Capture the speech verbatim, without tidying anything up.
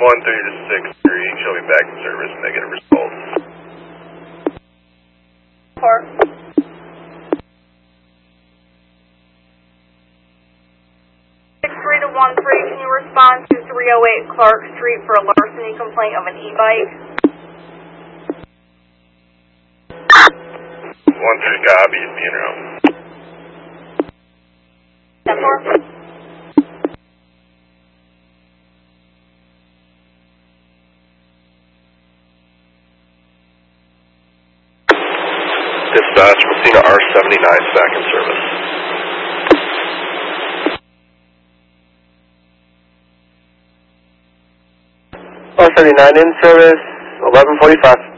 one three to six three, she'll be back in service, negative results. Four. six three to one three, can you respond to three oh eight Clark Street for a larceny complaint of an e-bike? one three copy, funeral. ten four. Dispatch, Messina R seventy-nine is back in service. R seventy-nine in service, eleven forty-five.